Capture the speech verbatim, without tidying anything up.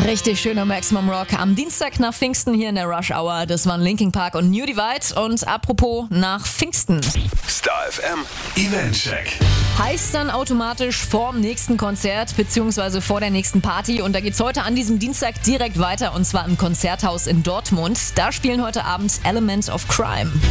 Richtig schöner Maximum Rock am Dienstag nach Pfingsten hier in der Rush Hour. Das waren Linkin Park und New Divide. Und apropos nach Pfingsten. Star F M Eventcheck. Heißt dann automatisch vorm nächsten Konzert bzw. vor der nächsten Party. Und da geht's heute an diesem Dienstag direkt weiter und zwar im Konzerthaus in Dortmund. Da spielen heute Abend Element of Crime.